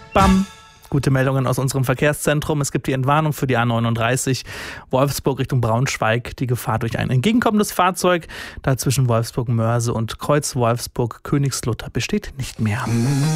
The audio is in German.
Bam! Gute Meldungen aus unserem Verkehrszentrum. Es gibt die Entwarnung für die A39 Wolfsburg Richtung Braunschweig. Die Gefahr durch ein entgegenkommendes Fahrzeug, da zwischen Wolfsburg-Mörse und Kreuz Wolfsburg-Königslutter, besteht nicht mehr.